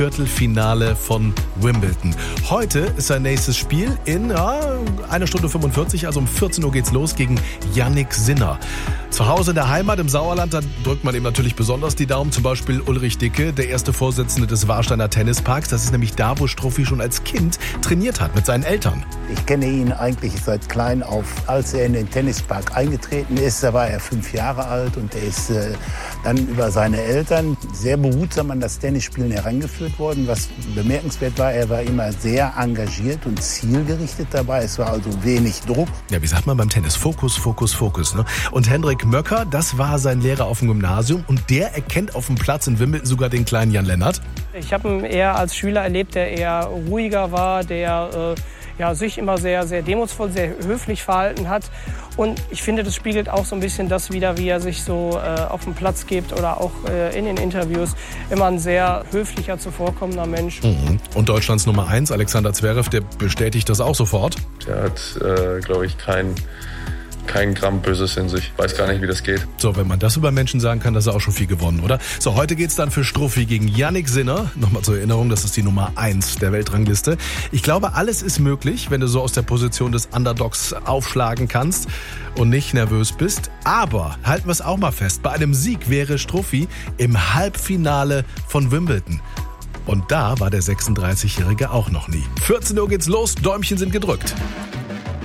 Viertelfinale von Wimbledon. Heute ist sein nächstes Spiel in 1 Stunde 45, also um 14 Uhr geht's los gegen Jannik Sinner. Zu Hause in der Heimat im Sauerland, da drückt man ihm natürlich besonders die Daumen. Zum Beispiel Ulrich Dicke, der erste Vorsitzende des Warsteiner Tennisparks. Das ist nämlich da, wo Struffi schon als Kind trainiert hat mit seinen Eltern. Ich kenne ihn eigentlich seit klein auf. Als er in den Tennispark eingetreten ist, da war er 5 Jahre alt und er ist dann über seine Eltern sehr behutsam an das Tennisspielen herangeführt worden. Was bemerkenswert war, er war immer sehr engagiert und zielgerichtet dabei. Es war also wenig Druck. Ja, wie sagt man beim Tennis? Fokus, Fokus, Fokus. Ne? Und Hendrik Möcker, das war sein Lehrer auf dem Gymnasium und der erkennt auf dem Platz in Wimbledon sogar den kleinen Jan Lennart. Ich habe ihn eher als Schüler erlebt, der eher ruhiger war, der sich immer sehr, sehr demutsvoll, sehr höflich verhalten hat. Und ich finde, das spiegelt auch so ein bisschen das wider, wie er sich so auf dem Platz gibt oder auch in den Interviews. Immer ein sehr höflicher, zuvorkommender Mensch. Mhm. Und Deutschlands Nummer 1, Alexander Zverev, der bestätigt das auch sofort. Der hat, glaube ich, kein Gramm Böses in sich. Weiß gar nicht, wie das geht. So, wenn man das über Menschen sagen kann, das ist auch schon viel gewonnen, oder? So, heute geht's dann für Struffi gegen Jannik Sinner. Nochmal zur Erinnerung, das ist die Nummer 1 der Weltrangliste. Ich glaube, alles ist möglich, wenn du so aus der Position des Underdogs aufschlagen kannst und nicht nervös bist. Aber halten wir es auch mal fest, bei einem Sieg wäre Struffi im Halbfinale von Wimbledon. Und da war der 36-Jährige auch noch nie. 14 Uhr geht's los, Däumchen sind gedrückt.